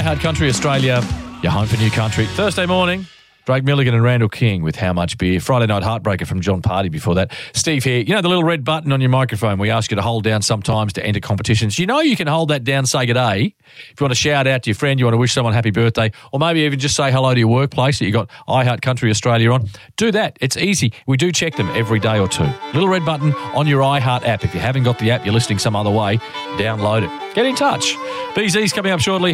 iHeart Country Australia, your home for new country. Thursday morning, Drake Milligan and Randall King with How Much Beer. Friday Night Heartbreaker from John Party before that. Steve here. You know the little red button on your microphone we ask you to hold down sometimes to enter competitions? You know you can hold that down, say good day. If you want to shout out to your friend, you want to wish someone happy birthday, or maybe even just say hello to your workplace that you got iHeart Country Australia on. Do that. It's easy. We do check them every day or two. Little red button on your iHeart app. If you haven't got the app, you're listening some other way, download it. Get in touch. BZ's coming up shortly.